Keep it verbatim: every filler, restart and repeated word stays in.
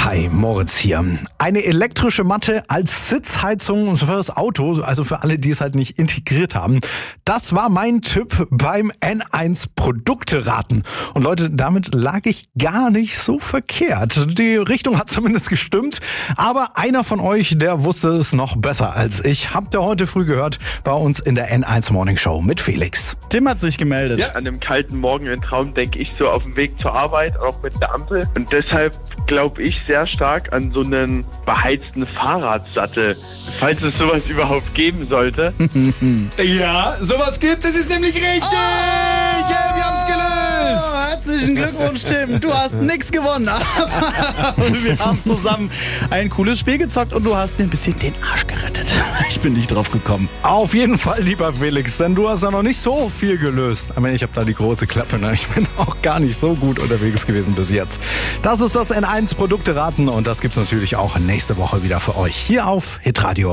Hi, Moritz hier. Eine elektrische Matte als Sitzheizung für das Auto, also für alle, die es halt nicht integriert haben. Das war mein Tipp beim N eins Produkte-Raten. Und Leute, damit lag ich gar nicht so verkehrt. Die Richtung hat zumindest gestimmt. Aber einer von euch, der wusste es noch besser als ich. Habt ihr heute früh gehört bei uns in der N eins Morning Show mit Felix. Tim hat sich gemeldet. Ja. An einem kalten Morgen im Traum denke ich so auf dem Weg zur Arbeit, auch mit der Ampel. Und deshalb glaube ich sehr stark an so einen beheizten Fahrradsattel, falls es sowas überhaupt geben sollte. Ja, sowas gibt es, ist nämlich richtig! Oh, yeah, wir haben's gelöst! Herzlichen Glückwunsch, Tim. Du hast nichts gewonnen, aber wir haben zusammen ein cooles Spiel gezockt und du hast mir ein bisschen den Arsch gerettet. Ich bin nicht drauf gekommen. Auf jeden Fall, lieber Felix, denn du hast ja noch nicht so viel gelöst. Aber ich habe da die große Klappe, ne? Ich bin auch gar nicht so gut unterwegs gewesen bis jetzt. Das ist das N eins Produkte raten und das gibt's natürlich auch nächste Woche wieder für euch hier auf Hitradio.